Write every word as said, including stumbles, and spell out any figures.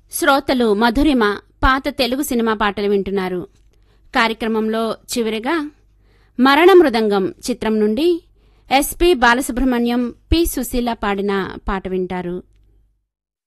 శ్రోతలు మధురిమ పాత తెలుగు సినిమా పాటలు వింటున్నారు. కార్యక్రమంలో చివరిగా మరణ మృదంగం చిత్రం నుండి ఎస్పి బాలసుబ్రహ్మణ్యం, పి సుశీల పాడిన పాట వింటారు.